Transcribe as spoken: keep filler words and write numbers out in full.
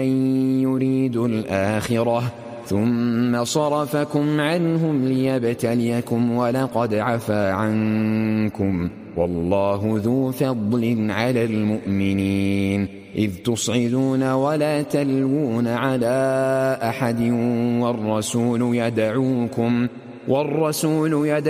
يريدوا الآخرة ثم صرفكم عنهم ليبتليكم ولقد عفا عنكم والله ذو فضل على المؤمنين إذ تصعدون ولا تلوون على أحد والرسول يدعوكم والرسول يدعوكم